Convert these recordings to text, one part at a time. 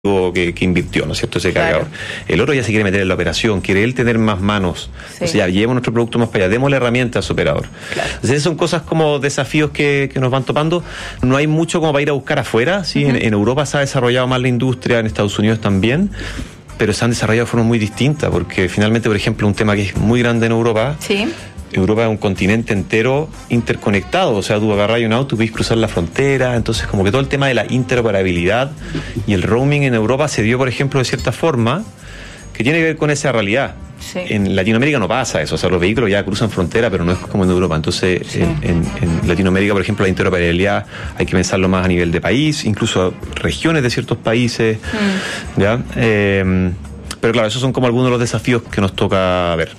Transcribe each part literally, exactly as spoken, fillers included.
Que, que invirtió, ¿no es cierto?, ese claro. cargador. El otro ya se quiere meter en la operación, quiere él tener más manos. Sí. O sea, ya llevemos nuestro producto más para allá, demos la herramienta a su operador. Claro. Entonces son cosas como desafíos que, que nos van topando. No hay mucho como para ir a buscar afuera, ¿sí? Uh-huh. en, en Europa se ha desarrollado más la industria, en Estados Unidos también, pero se han desarrollado de forma muy distinta, porque finalmente, por ejemplo, un tema que es muy grande en Europa. Sí. Europa es un continente entero interconectado, o sea, tú agarras un auto y puedes cruzar la frontera, entonces como que todo el tema de la interoperabilidad y el roaming en Europa se dio, por ejemplo, de cierta forma, que tiene que ver con esa realidad. Sí. En Latinoamérica no pasa eso, o sea, los vehículos ya cruzan frontera, pero no es como en Europa. Entonces, sí. en, en, en Latinoamérica, por ejemplo, la interoperabilidad hay que pensarlo más a nivel de país, incluso regiones de ciertos países, mm. ¿ya? Eh, pero claro, esos son como algunos de los desafíos que nos toca ver.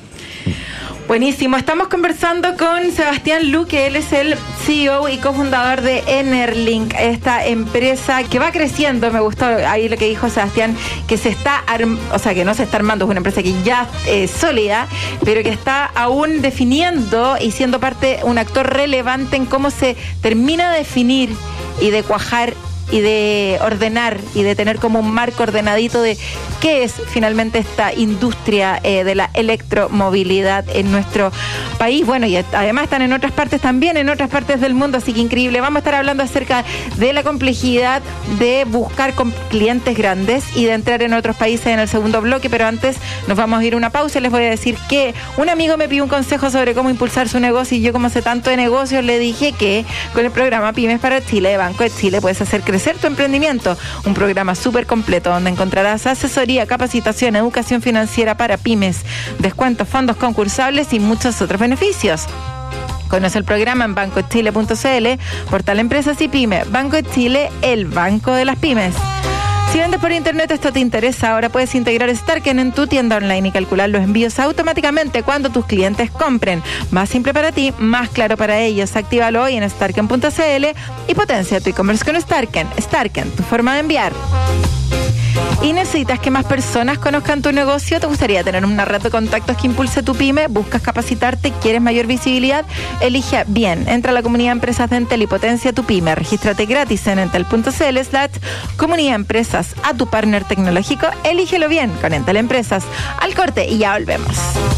Buenísimo, estamos conversando con Sebastián Luque, él es el C E O y cofundador de Enerlink, esta empresa que va creciendo. Me gustó ahí lo que dijo Sebastián, que se está arm- o sea, que no se está armando, es una empresa que ya es sólida, pero que está aún definiendo y siendo parte, un actor relevante en cómo se termina de definir y de cuajar y de ordenar y de tener como un marco ordenadito de qué es finalmente esta industria eh, de la electromovilidad en nuestro país. Bueno, y además están en otras partes también, en otras partes del mundo, así que increíble. Vamos a estar hablando acerca de la complejidad de buscar con clientes grandes y de entrar en otros países en el segundo bloque, pero antes nos vamos a ir a una pausa y les voy a decir que un amigo me pidió un consejo sobre cómo impulsar su negocio y yo, como sé tanto de negocios, le dije que con el programa Pymes para Chile de Banco de Chile puedes hacer crecer tu emprendimiento, un programa súper completo donde encontrarás asesoría, capacitación, educación financiera para pymes, descuentos, fondos concursables y muchos otros beneficios. Conoce el programa en banco de chile punto c l, portal Empresas y Pymes. Banco de Chile, el banco de las pymes. Si vendes por internet, esto te interesa, ahora puedes integrar Starken en tu tienda online y calcular los envíos automáticamente cuando tus clientes compren. Más simple para ti, más claro para ellos. Actívalo hoy en starken punto c l y potencia tu e-commerce con Starken. Starken, tu forma de enviar. ¿Y necesitas que más personas conozcan tu negocio? ¿Te gustaría tener una red de contactos que impulse tu pyme? ¿Buscas capacitarte? ¿Quieres mayor visibilidad? Elige bien. Entra a la comunidad de empresas de Entel y potencia tu pyme. Regístrate gratis en entel punto c l slash comunidad empresas. A tu partner tecnológico, elígelo bien con Entel Empresas. Al corte y ya volvemos.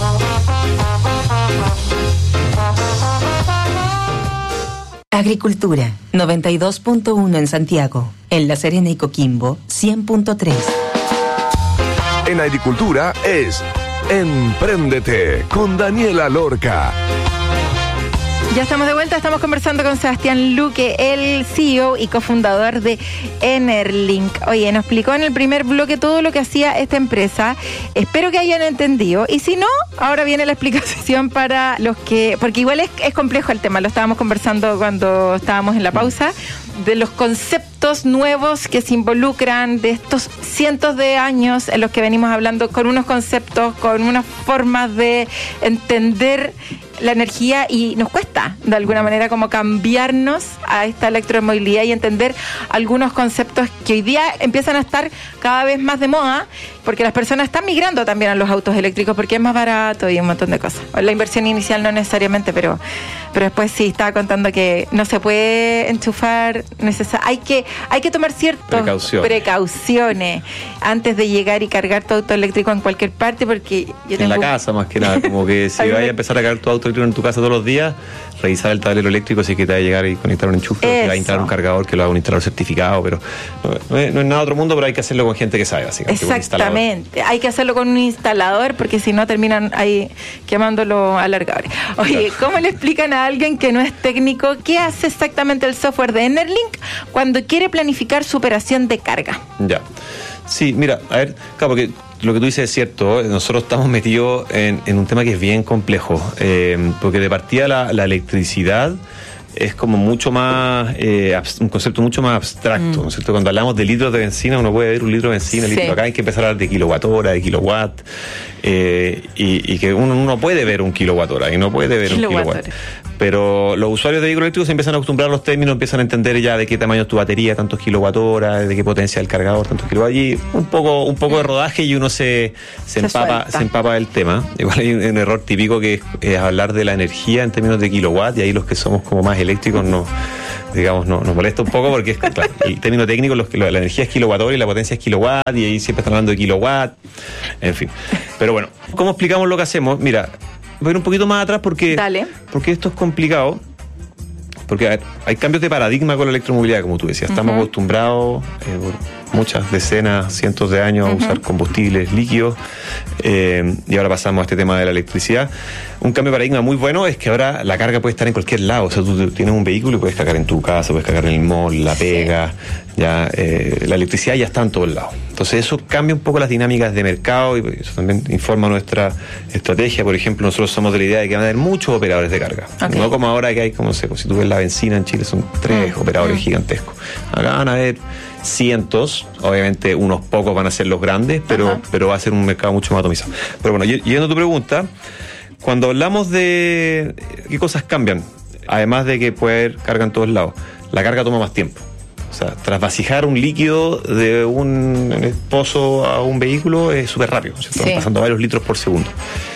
Agricultura, noventa y dos punto uno en Santiago. En La Serena y Coquimbo, cien punto tres. En Agricultura es Empréndete con Daniela Lorca. Ya estamos de vuelta, estamos conversando con Sebastián Luque, el C E O y cofundador de Enerlink. Oye, nos explicó en el primer bloque todo lo que hacía esta empresa. Espero que hayan entendido. Y si no, ahora viene la explicación para los que... Porque igual es, es complejo el tema, lo estábamos conversando cuando estábamos en la pausa, de los conceptos nuevos que se involucran, de estos cientos de años en los que venimos hablando con unos conceptos, con unas formas de entender la energía, y nos cuesta de alguna manera como cambiarnos a esta electromovilidad y entender algunos conceptos que hoy día empiezan a estar cada vez más de moda, porque las personas están migrando también a los autos eléctricos porque es más barato y un montón de cosas. La inversión inicial no necesariamente, pero pero después sí estaba contando que no se puede enchufar necesar hay que hay que tomar ciertas precauciones. precauciones antes de llegar y cargar tu auto eléctrico en cualquier parte, porque yo tengo... En la casa más que nada, como que si vas a empezar a cargar tu auto eléctrico en tu casa todos los días, revisar el tablero eléctrico si es que te va a llegar y conectar un enchufe, que va a instalar un cargador, que lo haga un instalador certificado, pero no, no, es, no es nada otro mundo, pero hay que hacerlo con gente que sabe, básicamente. Exactamente, hay que hacerlo con un instalador, porque si no terminan ahí quemando los alargadores. Oye, claro. ¿Cómo le explican a alguien que no es técnico qué hace exactamente el software de Enerlink cuando quiere planificar su operación de carga? Ya, sí, mira, a ver, claro, porque lo que tú dices es cierto, nosotros estamos metidos en, en un tema que es bien complejo, eh, porque de partida la, la electricidad es como mucho más, eh, un concepto mucho más abstracto, mm. ¿no es cierto? Cuando hablamos de litros de benzina, uno puede ver un litro de benzina, sí. litro, acá hay que empezar a hablar de kilowatt hora, de kilowatt, eh, y, y que uno no puede ver un kilowatt hora, y no puede ver kilowatt un kilowatt. Pero los usuarios de vehículos eléctricos se empiezan a acostumbrar a los términos, empiezan a entender ya de qué tamaño es tu batería, tantos kilowatt hora, de qué potencia el cargador, tantos kilowatt, y un poco, un poco de rodaje y uno se, se, se empapa, se empapa del tema. Igual hay un, un error típico que es, es hablar de la energía en términos de kilowatt, y ahí los que somos como más eléctricos no, digamos, no, nos molesta un poco porque es, claro, el término técnico, los, la energía es kilowatt hora y la potencia es kilowatt, y ahí siempre están hablando de kilowatt, en fin. Pero bueno, ¿cómo explicamos lo que hacemos? Mira, voy a ir un poquito más atrás porque, Dale. porque esto es complicado. Porque a ver, hay cambios de paradigma con la electromovilidad, como tú decías. Estamos uh-huh. acostumbrados eh, por muchas decenas, cientos de años uh-huh. a usar combustibles líquidos eh, y ahora pasamos a este tema de la electricidad. Un cambio de paradigma muy bueno es que ahora la carga puede estar en cualquier lado. O sea, tú tienes un vehículo y puedes cargar en tu casa, puedes cargar en el mall, la pega. Sí. Ya eh, la electricidad ya está en todos lados. Entonces eso cambia un poco las dinámicas de mercado y eso también informa nuestra estrategia. Por ejemplo, nosotros somos de la idea de que van a haber muchos operadores de carga. Okay. No como ahora que hay, como sé, si tú ves la benzina en Chile, son tres mm. operadores mm. gigantescos. Acá van a haber cientos, obviamente unos pocos van a ser los grandes, pero, uh-huh. pero va a ser un mercado mucho más atomizado. Pero bueno, yendo a tu pregunta, cuando hablamos de qué cosas cambian, además de que puede haber carga en todos lados, la carga toma más tiempo. O sea, trasvasijar un líquido de un pozo a un vehículo es súper rápido, ¿cierto? Sí. Pasando varios litros por segundo.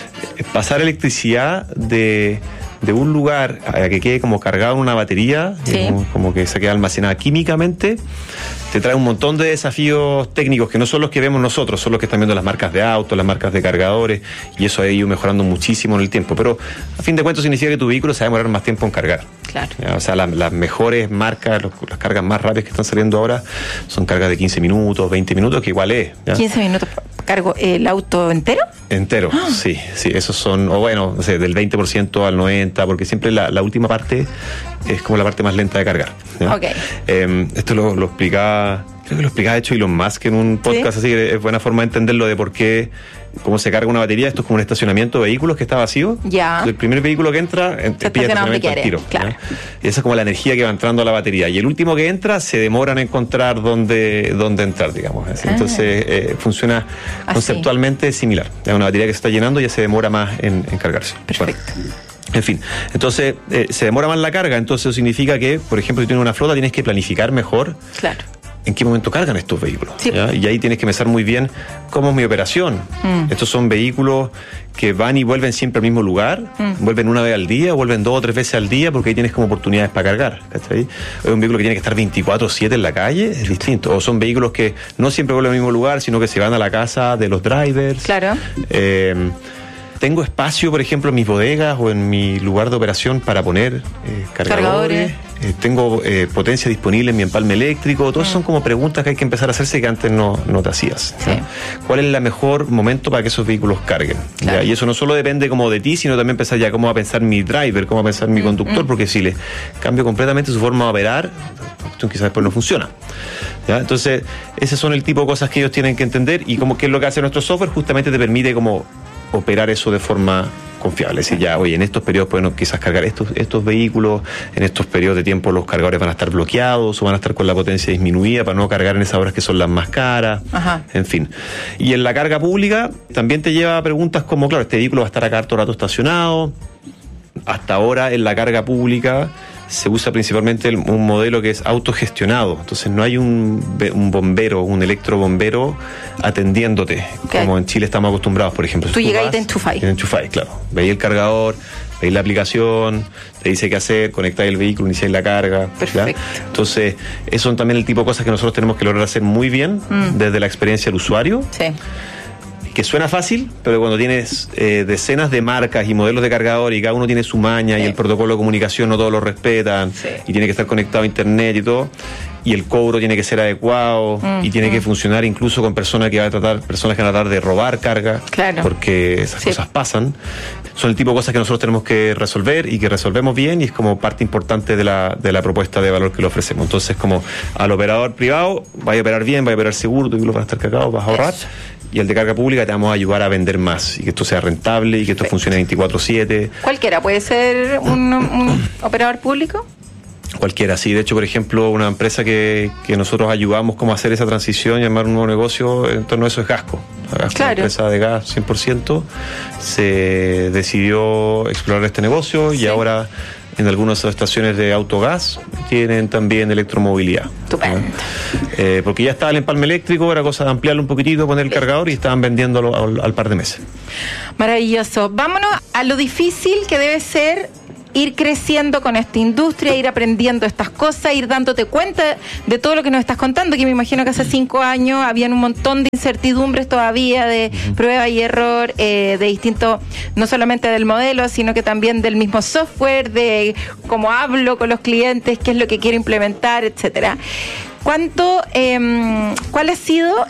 Pasar electricidad de, de un lugar a que quede como cargado en una batería, sí. como, como que se queda almacenada químicamente, te trae un montón de desafíos técnicos que no son los que vemos nosotros, son los que están viendo las marcas de autos, las marcas de cargadores, y eso ha ido mejorando muchísimo en el tiempo. Pero a fin de cuentas significa que tu vehículo se va a demorar más tiempo en cargar. Claro. ¿Ya? O sea, la, las mejores marcas, los, las cargas más rápidas que están saliendo ahora son cargas de quince minutos, veinte minutos, que igual es. ¿Ya? quince minutos cargo el auto entero. Entero, ¡ah! sí, sí, esos son, o bueno, no sé, del veinte por ciento al noventa por ciento, porque siempre la, la última parte es como la parte más lenta de cargar. ¿Ya? Okay. Eh, esto lo, lo explicaba, creo que lo explicaba de hecho Elon Musk en un podcast, ¿sí? Así que es buena forma de entenderlo de por qué, cómo se carga una batería. Esto es como un estacionamiento de vehículos que está vacío. Ya. El primer vehículo que entra, te pilla estacionamiento al tiro. Claro. Y esa es como la energía que va entrando a la batería. Y el último que entra se demoran en encontrar dónde, dónde entrar, digamos. Ah. Entonces eh, funciona así. Conceptualmente similar. Es una batería que se está llenando y ya se demora más en, en cargarse. Perfecto. Bueno. En fin, entonces eh, se demora más la carga, entonces eso significa que, por ejemplo, si tienes una flota, tienes que planificar mejor claro. en qué momento cargan estos vehículos. Sí. ¿Ya? Y ahí tienes que pensar muy bien cómo es mi operación. Mm. Estos son vehículos que van y vuelven siempre al mismo lugar, mm. vuelven una vez al día, vuelven dos o tres veces al día, porque ahí tienes como oportunidades para cargar. ¿Cachai? Es un vehículo que tiene que estar veinticuatro siete en la calle, es distinto. O son vehículos que no siempre vuelven al mismo lugar, sino que se van a la casa de los drivers. Claro. Eh, Tengo espacio, por ejemplo, en mis bodegas o en mi lugar de operación para poner eh, cargadores. cargadores. Eh, tengo eh, potencia disponible en mi empalme eléctrico. Todas mm. son como preguntas que hay que empezar a hacerse que antes no, no te hacías. Sí. ¿Cuál es el mejor momento para que esos vehículos carguen? Claro. ¿Ya? Y eso no solo depende como de ti, sino también pensar ya cómo va a pensar mi driver, cómo va a pensar mi mm. conductor, mm. porque si le cambio completamente su forma de operar, quizás después no funciona. ¿Ya? Entonces, esos son el tipo de cosas que ellos tienen que entender, y como que es lo que hace nuestro software, justamente te permite como operar eso de forma confiable. Es decir, ya, oye, en estos periodos pueden quizás cargar estos, estos vehículos, en estos periodos de tiempo los cargadores van a estar bloqueados o van a estar con la potencia disminuida para no cargar en esas horas que son las más caras. Ajá. En fin. Y en la carga pública también te lleva a preguntas como, claro, este vehículo va a estar acá harto rato estacionado. Hasta ahora en la carga pública se usa principalmente el, un modelo que es autogestionado. Entonces no hay un, un bombero, un electrobombero atendiéndote, okay. como en Chile estamos acostumbrados, por ejemplo. Tú, tú llegas y te enchufáis. Te enchufáis, claro. Veis el cargador, veis la aplicación, te dice qué hacer, conectáis el vehículo, iniciáis la carga. Perfecto. ¿Ya? Entonces, esos son también el tipo de cosas que nosotros tenemos que lograr hacer muy bien mm. desde la experiencia del usuario. Sí. Que suena fácil, pero cuando tienes eh, decenas de marcas y modelos de cargador y cada uno tiene su maña, sí. y el protocolo de comunicación no todos lo respetan, sí. y tiene que estar conectado a internet y todo, y el cobro tiene que ser adecuado, mm, y tiene mm. que funcionar incluso con personas que van a tratar, personas que van a tratar de robar carga, claro. porque esas sí. cosas pasan. Son el tipo de cosas que nosotros tenemos que resolver y que resolvemos bien, y es como parte importante de la, de la propuesta de valor que le ofrecemos. Entonces, como al operador privado, vaya a operar bien, vaya a operar seguro, tu vehículo va a estar cargado, vas a ahorrar. Eso. Y el de carga pública te vamos a ayudar a vender más y que esto sea rentable y que esto Perfecto. funcione veinticuatro siete. ¿Cualquiera puede ser un, un operador público? Cualquiera, sí. De hecho, por ejemplo, una empresa que, que nosotros ayudamos como a hacer esa transición y armar un nuevo negocio en torno a eso es Gasco. Gasco, claro. Una empresa de gas cien por ciento, se decidió explorar este negocio, sí. y ahora en algunas estaciones de autogas tienen también electromovilidad. Estupendo. Eh, porque ya estaba el empalme eléctrico, era cosa de ampliarlo un poquitito, poner el cargador, y estaban vendiéndolo al, al par de meses. Maravilloso. Vámonos a lo difícil que debe ser ir creciendo con esta industria, ir aprendiendo estas cosas, ir dándote cuenta de todo lo que nos estás contando, que me imagino que hace cinco años habían un montón de incertidumbres todavía, de uh-huh. prueba y error, eh, de distinto, no solamente del modelo, sino que también del mismo software, de cómo hablo con los clientes, qué es lo que quiero implementar, etcétera. ¿Cuánto, eh, cuál ha sido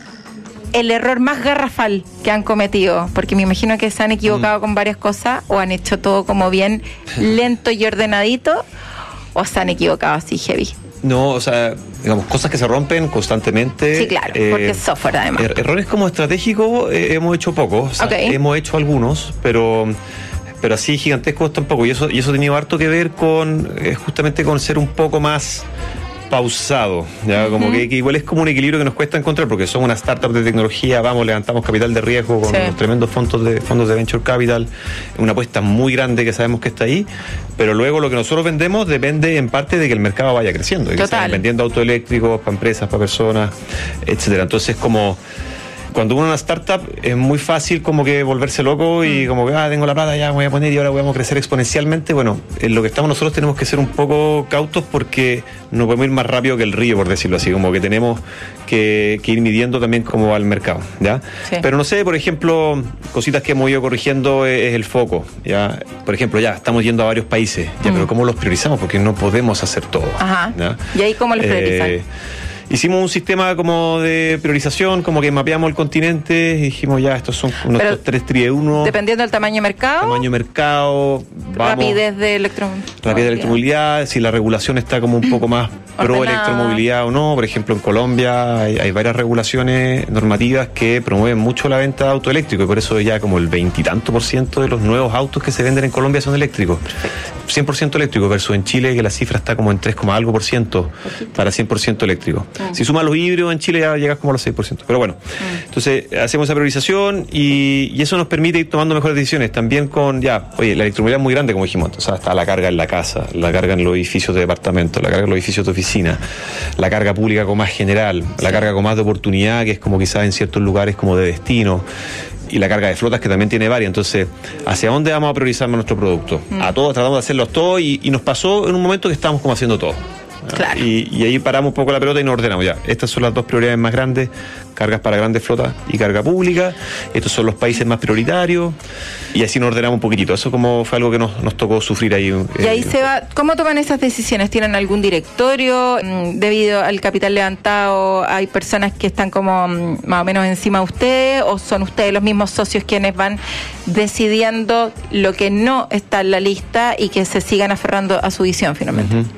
el error más garrafal que han cometido? Porque me imagino que se han equivocado mm. con varias cosas, o han hecho todo como bien lento y ordenadito, o se han equivocado así heavy. No, o sea, digamos, cosas que se rompen constantemente. Sí, claro, eh, porque es software además. Er- errores como estratégicos eh, hemos hecho pocos, o sea, okay. hemos hecho algunos, pero... pero así gigantescos tampoco, y eso, y eso ha tenido harto que ver con eh, justamente con ser un poco más pausado, ya uh-huh. como que, que igual es como un equilibrio que nos cuesta encontrar, porque somos una startup de tecnología, vamos, levantamos capital de riesgo con sí. unos tremendos fondos de fondos de venture capital, una apuesta muy grande que sabemos que está ahí, pero luego lo que nosotros vendemos depende en parte de que el mercado vaya creciendo, y que están vendiendo autos eléctricos para empresas, para personas, etcétera. Entonces, como cuando uno es una startup es muy fácil como que volverse loco y como que, ah, tengo la plata, ya me voy a poner y ahora vamos a crecer exponencialmente. Bueno, en lo que estamos nosotros tenemos que ser un poco cautos porque no podemos ir más rápido que el río, por decirlo así, como que tenemos que, que ir midiendo también cómo va el mercado, ¿ya? Sí. Pero no sé, por ejemplo, cositas que hemos ido corrigiendo es, es el foco, ¿ya? Por ejemplo, ya estamos yendo a varios países, ¿ya? Mm. Pero ¿cómo los priorizamos? Porque no podemos hacer todo. Ajá. ¿Ya? ¿Y ahí cómo los priorizan? Eh, Hicimos un sistema como de priorización, como que mapeamos el continente y dijimos ya, estos son nuestros tres tríe uno. Dependiendo del tamaño de mercado. Tamaño de mercado. Vamos, rapidez de electromovilidad. Rapidez de electromovilidad, si la regulación está como un poco más pro electromovilidad o no. Por ejemplo, en Colombia hay, hay varias regulaciones normativas que promueven mucho la venta de auto eléctrico y por eso ya como el veintitanto por ciento de los nuevos autos que se venden en Colombia son eléctricos. cien por ciento eléctrico versus en Chile que la cifra está como en tres, algo por ciento para cien por ciento eléctrico. Mm. Si sumas los híbridos en Chile ya llegas como a los seis por ciento. Pero bueno, mm. entonces hacemos esa priorización y, y eso nos permite ir tomando mejores decisiones. También con, ya, oye, la electromovilidad es muy grande, como dijimos. O sea, está la carga en la casa, la carga en los edificios de departamento, la carga en los edificios de oficina, la carga pública con más general, sí. la carga con más de oportunidad, que es como quizás en ciertos lugares como de destino, y la carga de flotas que también tiene varias. Entonces, ¿hacia dónde vamos a priorizar nuestro producto? Mm. A todos, tratamos de hacerlos todos y, y nos pasó en un momento que estábamos como haciendo todo. Claro. Y, y ahí paramos un poco la pelota y nos ordenamos ya. Estas son las dos prioridades más grandes, cargas para grandes flotas y carga pública. Estos son los países más prioritarios y así nos ordenamos un poquitito. Eso como fue algo que nos, nos tocó sufrir ahí. Y ahí eh, se va. ¿Cómo toman esas decisiones? ¿Tienen algún directorio? Debido al capital levantado, ¿hay personas que están como más o menos encima de ustedes o son ustedes los mismos socios quienes van decidiendo lo que no está en la lista y que se sigan aferrando a su visión finalmente? Uh-huh.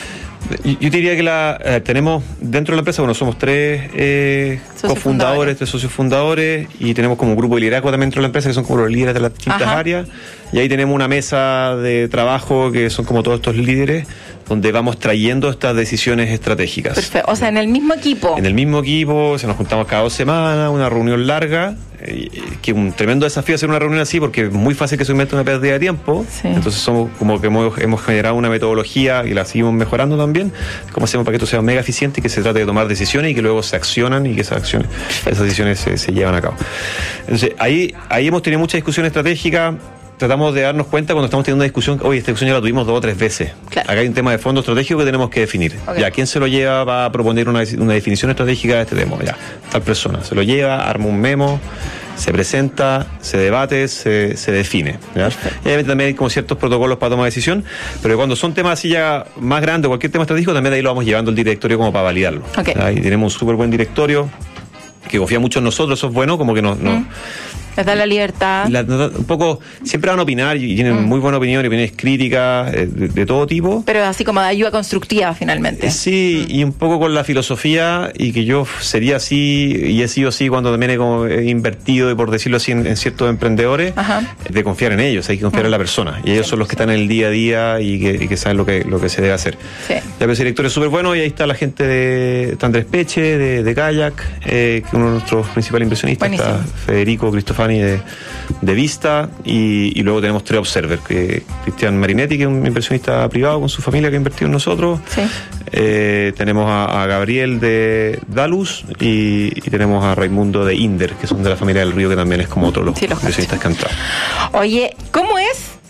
Yo diría que la eh, tenemos dentro de la empresa, bueno, somos tres eh, cofundadores, tres socios fundadores y tenemos como un grupo de liderazgo también dentro de la empresa que son como los líderes de las distintas Ajá. áreas y ahí tenemos una mesa de trabajo que son como todos estos líderes donde vamos trayendo estas decisiones estratégicas. Perfecto, o sea, en el mismo equipo. En el mismo equipo, se nos juntamos cada dos semanas, una reunión larga, eh, que es un tremendo desafío hacer una reunión así porque es muy fácil que se meta una pérdida de tiempo, sí. entonces somos como que hemos, hemos generado una metodología y la seguimos mejorando también, cómo hacemos para que esto sea mega eficiente y que se trate de tomar decisiones y que luego se accionan y que esas acciones, esas decisiones se, se llevan a cabo. Entonces, ahí, ahí hemos tenido mucha discusión estratégica. Tratamos de darnos cuenta cuando estamos teniendo una discusión, oye, esta discusión ya la tuvimos dos o tres veces. Claro. Acá hay un tema de fondo estratégico que tenemos que definir. Okay. Ya, ¿quién se lo lleva? Va a proponer una, una definición estratégica de este tema. Ya, tal persona se lo lleva, arma un memo, se presenta, se debate, se, se define. ¿Ya? Y obviamente también hay como ciertos protocolos para tomar decisión, pero cuando son temas así ya más grandes, cualquier tema estratégico, también de ahí lo vamos llevando al directorio como para validarlo. Okay. Y tenemos un súper buen directorio que confía mucho en nosotros, eso es bueno, como que nos... Mm. nos les da la libertad. La, un poco, siempre van a opinar y tienen mm. muy buena opinión y opiniones críticas eh, de, de todo tipo. Pero así como de ayuda constructiva finalmente. Eh, sí, mm. y un poco con la filosofía y que yo sería así y he sido así cuando también he, como, he invertido, por decirlo así, en, en ciertos emprendedores, Ajá. de confiar en ellos, hay que confiar mm. en la persona. Y ellos sí, son los que están en el día a día y que, y que saben lo que, lo que se debe hacer. Sí. Ya ese directorio es súper bueno y ahí está la gente de, de Andrés Peche, de, de Kayak, eh, que es uno de nuestros principales inversionistas, Buenísimo. Está Federico Cristofani de, de Vista y, y luego tenemos tres Observer, que Cristian Marinetti, que es un inversionista privado con su familia que ha invertido en nosotros, sí. eh, tenemos a, a Gabriel de Dalus y, y tenemos a Raimundo de Inder, que son de la familia del Río, que también es como otros los sí, inversionistas que han entrado. Oye, ¿cómo es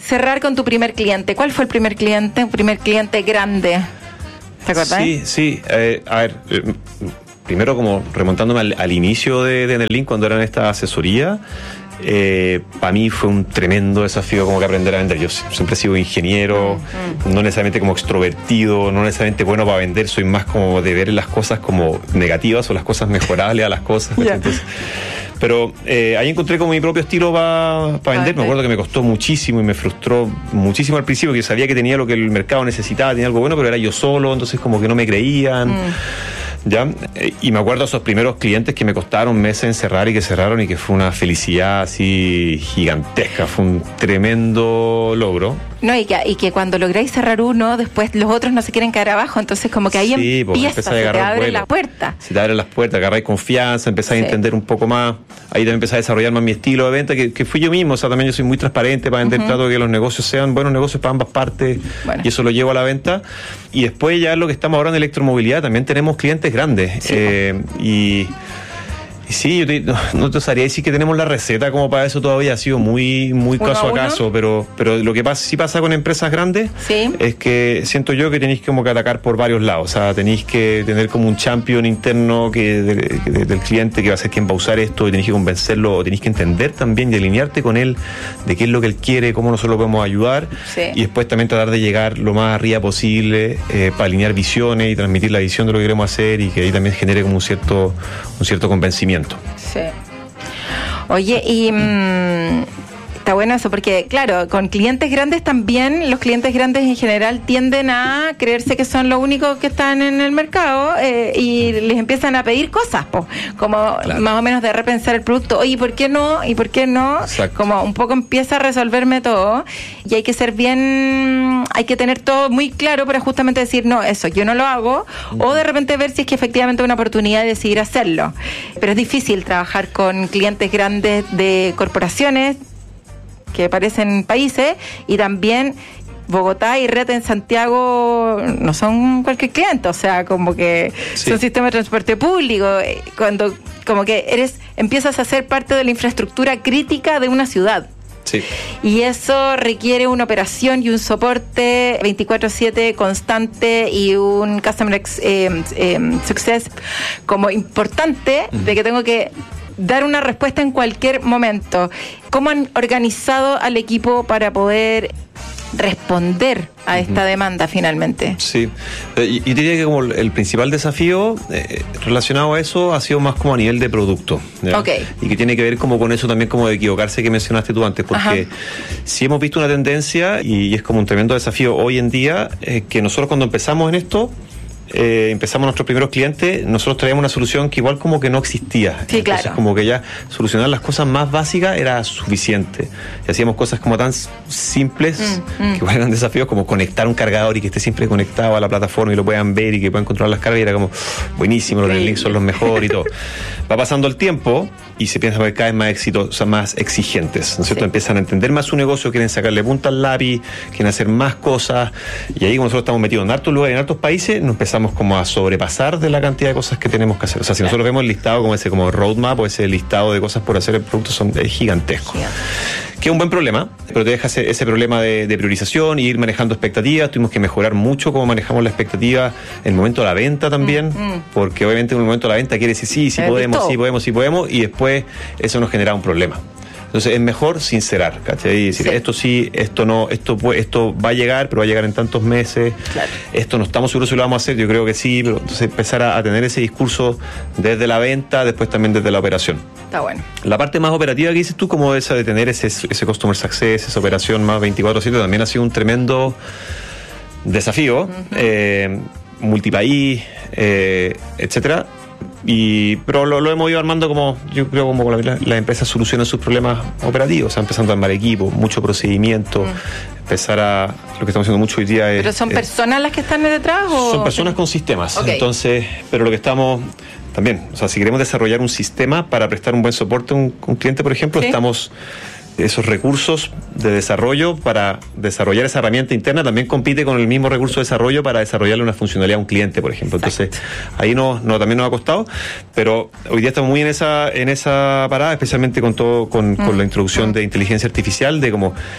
cerrar con tu primer cliente. ¿Cuál fue el primer cliente? Un primer cliente grande. ¿Te acuerdas? Sí, sí. Eh, a ver, eh, primero como remontándome al, al inicio de, de Enerlink, cuando era en esta asesoría, eh, para mí fue un tremendo desafío como que aprender a vender. Yo siempre he sido ingeniero, mm, mm. no necesariamente como extrovertido, no necesariamente bueno para vender, soy más como de ver las cosas como negativas o las cosas mejorables a las cosas. Yeah. Entonces, pero eh, ahí encontré como mi propio estilo para pa vender. Me acuerdo que me costó muchísimo y me frustró muchísimo al principio, que yo sabía que tenía lo que el mercado necesitaba, tenía algo bueno, pero era yo solo, entonces como que no me creían. Mm. ¿Ya? Y me acuerdo de esos primeros clientes que me costaron meses en cerrar y que cerraron y que fue una felicidad así gigantesca, fue un tremendo logro. No, y que, y que cuando lográis cerrar uno, después los otros no se quieren caer abajo, entonces como que ahí sí, empieza, se te abren las puertas. Se te abren las puertas, agarráis confianza, empezáis sí. a entender un poco más, ahí también empecé a desarrollar más mi estilo de venta, que, que fui yo mismo, o sea, también yo soy muy transparente para vender, uh-huh. trato de que los negocios sean buenos negocios para ambas partes, bueno. y eso lo llevo a la venta. Y después ya lo que estamos ahora en electromovilidad, también tenemos clientes grandes, sí. eh, y... Y sí, yo te, no, no te sabría decir que tenemos la receta como para eso todavía, ha sido muy muy caso a, a caso, pero pero lo que pasa sí pasa con empresas grandes ¿sí? es que siento yo que tenéis como que atacar por varios lados, o sea, tenéis que tener como un champion interno que de, de, del cliente que va a ser quien va a usar esto y tenéis que convencerlo, o tenéis que entender también y alinearte con él de qué es lo que él quiere, cómo nosotros lo podemos ayudar, sí. y después también tratar de llegar lo más arriba posible eh, para alinear visiones y transmitir la visión de lo que queremos hacer y que ahí también genere como un cierto un cierto convencimiento. Sí. Oye, y mmm, está bueno eso, porque claro, con clientes grandes también, los clientes grandes en general tienden a creerse que son los únicos que están en el mercado eh, y les empiezan a pedir cosas, po, como claro. más o menos de repensar el producto. Oye, ¿por qué no? ¿Y por qué no? Exacto. Como un poco empieza a resolverme todo y hay que ser bien, hay que tener todo muy claro para justamente decir, no, eso yo no lo hago, uh-huh. o de repente ver si es que efectivamente hay una oportunidad de decidir hacerlo. Pero es difícil trabajar con clientes grandes de corporaciones que parecen países, y también Bogotá y Red en Santiago no son cualquier cliente, o sea, como que sí. son sistemas de transporte público, cuando como que eres empiezas a ser parte de la infraestructura crítica de una ciudad. Sí. Y eso requiere una operación y un soporte veinticuatro siete constante y un customer ex, eh, eh, success como importante, uh-huh. de que tengo que dar una respuesta en cualquier momento. ¿Cómo han organizado al equipo para poder responder a uh-huh. esta demanda finalmente? Sí, y, y diría que como el principal desafío eh, relacionado a eso ha sido más como a nivel de producto, ¿ya? Okay. Y que tiene que ver como con eso también como de equivocarse que mencionaste tú antes, porque sí hemos visto una tendencia y, y es como un tremendo desafío hoy en día, eh, que nosotros cuando empezamos en esto Eh, empezamos nuestros primeros clientes, nosotros traíamos una solución que igual como que no existía. Sí, entonces claro. como que ya solucionar las cosas más básicas era suficiente. Y hacíamos cosas como tan simples, mm, mm. que igual eran desafíos, como conectar un cargador y que esté siempre conectado a la plataforma y lo puedan ver y que puedan controlar las cargas, y era como buenísimo, los Enerlink son los mejores y todo. Va pasando el tiempo y se piensa que cada vez más éxitos, o sea, más exigentes, ¿no es cierto? Sí. Empiezan a entender más su negocio, quieren sacarle punta al lápiz, quieren hacer más cosas, y ahí como nosotros estamos metidos en hartos lugares, en hartos países, nos empezamos como a sobrepasar de la cantidad de cosas que tenemos que hacer. O sea, si nosotros vemos el listado como ese como roadmap o ese listado de cosas por hacer, el producto son es gigantesco. Sí. Que es un buen problema, pero te deja ese, ese problema de, de priorización y ir manejando expectativas. Tuvimos que mejorar mucho cómo manejamos la expectativa en el momento de la venta también, mm, mm. porque obviamente en el momento de la venta quiere decir sí, sí podemos, sí podemos, sí podemos, y después eso nos genera un problema. Entonces es mejor sincerar, ¿cachai? Y decir, sí. esto sí, esto no, esto esto va a llegar, pero va a llegar en tantos meses. Claro. Esto no estamos seguros si lo vamos a hacer, yo creo que sí, pero entonces empezar a, a tener ese discurso desde la venta, después también desde la operación. Está bueno. La parte más operativa que dices tú, como esa de tener ese, ese customer success, esa operación más veinticuatro siete, también ha sido un tremendo desafío, uh-huh. eh, multipaís, eh, etcétera. Y, pero lo, lo hemos ido armando como, yo creo, como las la empresas solucionan sus problemas operativos, o sea, empezando a armar equipo, mucho procedimiento, mm. empezar a, lo que estamos haciendo mucho hoy día es... ¿Pero son es, personas las que están detrás o...? Son personas con sistemas, okay. Entonces, pero lo que estamos, también, o sea, si queremos desarrollar un sistema para prestar un buen soporte a un, un cliente, por ejemplo, ¿sí? Estamos... esos recursos de desarrollo para desarrollar esa herramienta interna también compite con el mismo recurso de desarrollo para desarrollarle una funcionalidad a un cliente, por ejemplo. Exacto. Entonces, ahí no, no también nos ha costado, pero hoy día estamos muy en esa en esa parada, especialmente con todo con, mm. con la introducción mm. de inteligencia artificial, de como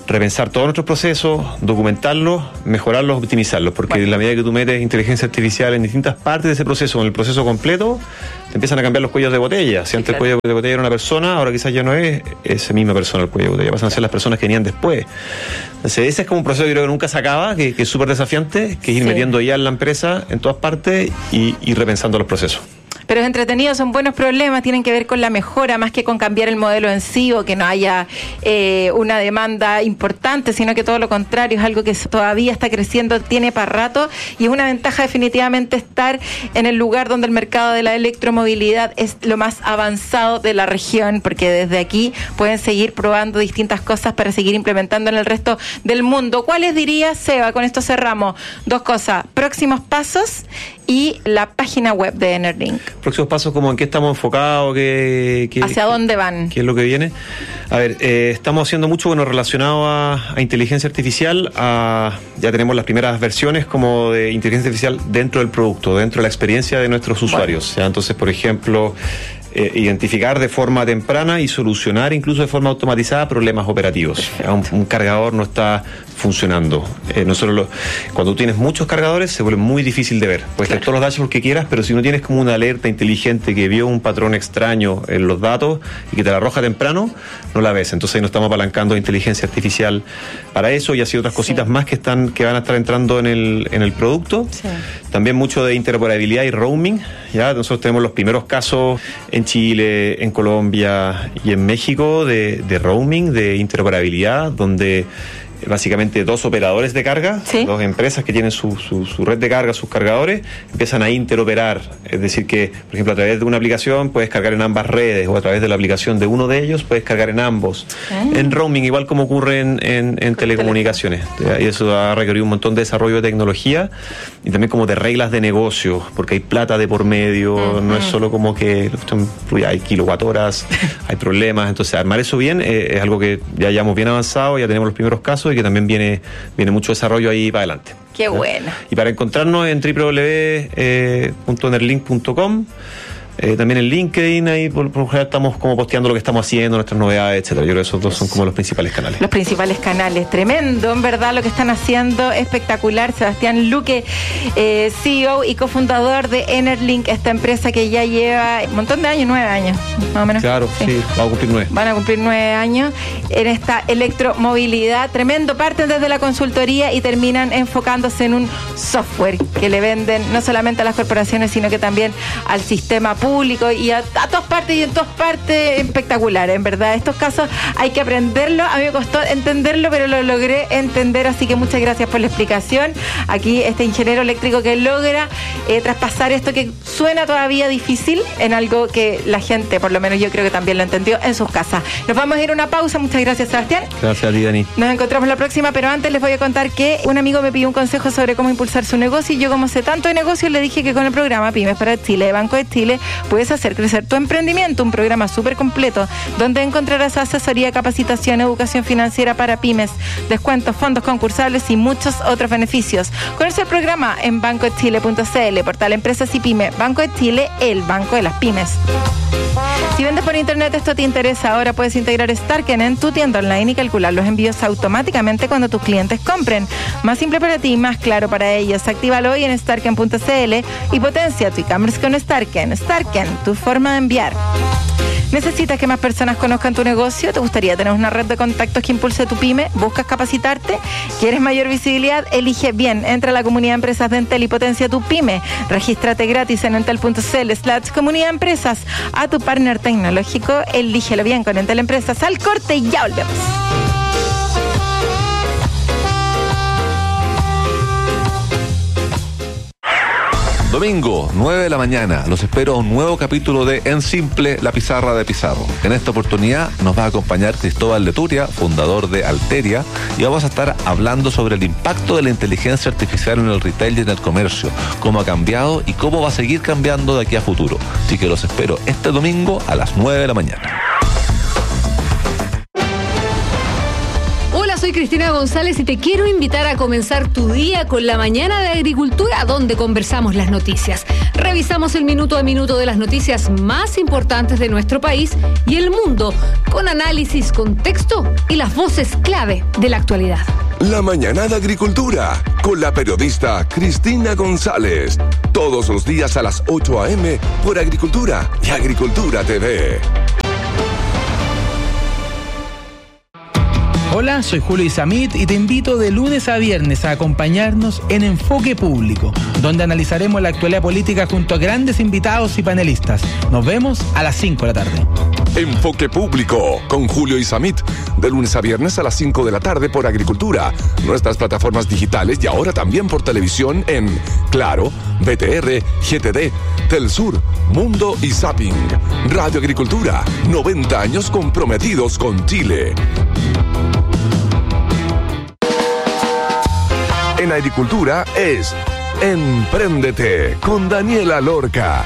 repensar todos nuestros procesos, documentarlos, mejorarlos, optimizarlos, porque bueno, en la medida que tú metes inteligencia artificial en distintas partes de ese proceso, en el proceso completo, te empiezan a cambiar los cuellos de botella. Si sí, antes claro. el cuello de botella era una persona, ahora quizás ya no es esa misma persona el cuello de botella, pasan a ser las personas que venían después. Entonces ese es como un proceso que creo que nunca se acaba, que, que es súper desafiante, que es ir sí. metiendo ya en la empresa en todas partes y, y repensando los procesos. Pero es entretenido, son buenos problemas, tienen que ver con la mejora más que con cambiar el modelo en sí o que no haya eh, una demanda importante, sino que todo lo contrario, es algo que todavía está creciendo, tiene para rato y es una ventaja definitivamente estar en el lugar donde el mercado de la electromovilidad es lo más avanzado de la región, porque desde aquí pueden seguir probando distintas cosas para seguir implementando en el resto del mundo. ¿Cuáles dirías, Seba? Con esto cerramos. Dos cosas, próximos pasos y la página web de Enerlink. Próximos pasos, como en qué estamos enfocados, qué, qué, hacia dónde van, qué es lo que viene. A ver, eh, estamos haciendo mucho bueno relacionado a, a inteligencia artificial. A, ya tenemos las primeras versiones como de inteligencia artificial dentro del producto, dentro de la experiencia de nuestros usuarios. Bueno. ¿Ya? Entonces, por ejemplo, eh, identificar de forma temprana y solucionar incluso de forma automatizada problemas operativos. Un, un cargador no está funcionando. Eh, nosotros lo, cuando tú tienes muchos cargadores se vuelve muy difícil de ver. Puedes tener todos los dashboards que quieras, pero si no tienes como una alerta inteligente que vio un patrón extraño en los datos y que te la arroja temprano, no la ves. Entonces ahí nos estamos apalancando de inteligencia artificial para eso y así otras cositas sí. más que están que van a estar entrando en el en el producto. Sí. También mucho de interoperabilidad y roaming. Ya nosotros tenemos los primeros casos en Chile, en Colombia y en México de, de roaming, de interoperabilidad, donde básicamente dos operadores de carga, ¿sí? dos empresas que tienen su, su, su red de carga, sus cargadores, empiezan a interoperar. Es decir que, por ejemplo, a través de una aplicación puedes cargar en ambas redes o a través de la aplicación de uno de ellos puedes cargar en ambos. Ah. En roaming, igual como ocurre en, en, en telecomunicaciones. Y eso ha requerido un montón de desarrollo de tecnología y también como de reglas de negocio, porque hay plata de por medio, uh-huh. no es solo como que hay kilowatt horas, hay problemas. Entonces, armar eso bien eh, es algo que ya llevamos bien avanzado, ya tenemos los primeros casos y que también viene viene mucho desarrollo ahí para adelante. Qué bueno. Y para encontrarnos en doble u doble u doble u punto enerlink punto com, eh, también en LinkedIn, ahí por, por lo general estamos como posteando lo que estamos haciendo, nuestras novedades, etcétera. Yo creo que esos dos son como los principales canales. Los principales canales, tremendo, en verdad, lo que están haciendo, espectacular. Sebastián Luque, eh, C E O y cofundador de Enerlink, esta empresa que ya lleva un montón de años, nueve años, más o menos. Claro, sí, sí vamos a cumplir nueve. Van a cumplir nueve años en esta electromovilidad, tremendo. Parten desde la consultoría y terminan enfocándose en un software que le venden no solamente a las corporaciones, sino que también al sistema público y a, a todas partes y en todas partes. Espectacular, en verdad. Estos casos hay que aprenderlo. A mí me costó entenderlo, pero lo logré entender, así que muchas gracias por la explicación. Aquí este ingeniero eléctrico que logra eh, traspasar esto que suena todavía difícil en algo que la gente, por lo menos yo creo que también lo entendió en sus casas. Nos vamos a ir a una pausa. Muchas gracias, Sebastián. Gracias a ti, Dani. Nos encontramos la próxima, pero antes les voy a contar que un amigo me pidió un consejo sobre cómo impulsar su negocio y yo, como sé tanto de negocios, le dije que con el programa Pymes para Chile de Banco de Chile puedes hacer crecer tu emprendimiento, un programa súper completo donde encontrarás asesoría, capacitación, educación financiera para pymes, descuentos, fondos concursables y muchos otros beneficios. Conoce el programa en banco de chile punto c l, portal Empresas y Pymes. Banco de Chile, el banco de las pymes. Si vendes por internet, esto te interesa. Ahora puedes integrar Starken en tu tienda online y calcular los envíos automáticamente cuando tus clientes compren. Más simple para ti, más claro para ellos. Actívalo hoy en starken punto c l y potencia tu e-commerce con Starken. Starken, tu forma de enviar. ¿Necesitas que más personas conozcan tu negocio? ¿Te gustaría tener una red de contactos que impulse tu pyme? ¿Buscas capacitarte? ¿Quieres mayor visibilidad? Elige bien. Entra a la comunidad de empresas de Entel y potencia tu pyme. Regístrate gratis en entel punto c l slash comunidad empresas. A tu partner tecnológico, elígelo bien con Entel Empresas. Al corte y ya volvemos. Domingo, nueve de la mañana, los espero a un nuevo capítulo de En Simple, la pizarra de Pizarro. En esta oportunidad nos va a acompañar Cristóbal Leturia, fundador de Alteria, y vamos a estar hablando sobre el impacto de la inteligencia artificial en el retail y en el comercio, cómo ha cambiado y cómo va a seguir cambiando de aquí a futuro. Así que los espero este domingo a las nueve de la mañana. Soy Cristina González y te quiero invitar a comenzar tu día con la mañana de agricultura, donde conversamos las noticias. Revisamos el minuto a minuto de las noticias más importantes de nuestro país y el mundo, con análisis, contexto y las voces clave de la actualidad. La Mañana de Agricultura, con la periodista Cristina González. Todos los días a las ocho a.m. por Agricultura y Agricultura T V. Hola, soy Julio Isamit y te invito de lunes a viernes a acompañarnos en Enfoque Público, donde analizaremos la actualidad política junto a grandes invitados y panelistas. Nos vemos a las cinco de la tarde. Enfoque Público con Julio Isamit, de lunes a viernes a las cinco de la tarde por Agricultura, nuestras plataformas digitales y ahora también por televisión en Claro, B T R, G T D, Telsur, Mundo y Zapping. Radio Agricultura, noventa años comprometidos con Chile. En Agricultura es Empréndete con Daniela Lorca.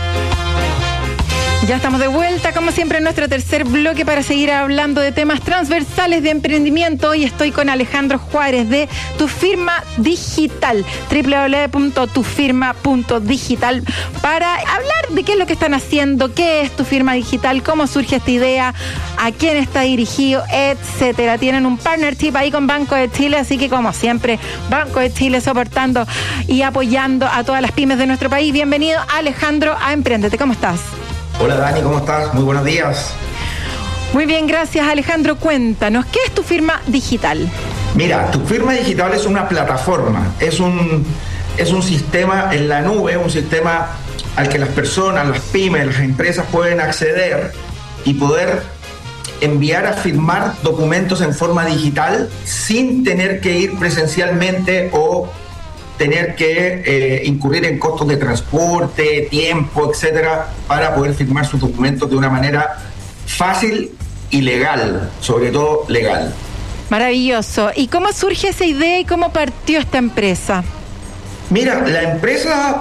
Ya estamos de vuelta, como siempre, en nuestro tercer bloque para seguir hablando de temas transversales de emprendimiento. Hoy estoy con Alejandro Juárez de Tu Firma Digital, doble u doble u doble u punto tu firma punto digital, para hablar de qué es lo que están haciendo, qué es Tu Firma Digital, cómo surge esta idea, a quién está dirigido, etcétera. Tienen un partnership ahí con Banco de Chile, así que como siempre, Banco de Chile soportando y apoyando a todas las pymes de nuestro país. Bienvenido, Alejandro, a Empréndete. ¿Cómo estás? Hola Dani, ¿cómo estás? Muy buenos días. Muy bien, gracias Alejandro. Cuéntanos, ¿qué es Tu Firma Digital? Mira, Tu Firma Digital es una plataforma, es un, es un sistema en la nube, un sistema al que las personas, las pymes, las empresas pueden acceder y poder enviar a firmar documentos en forma digital sin tener que ir presencialmente o tener que eh, incurrir en costos de transporte, tiempo, etcétera, para poder firmar sus documentos de una manera fácil y legal, sobre todo legal. Maravilloso. ¿Y cómo surge esa idea y cómo partió esta empresa? Mira, la empresa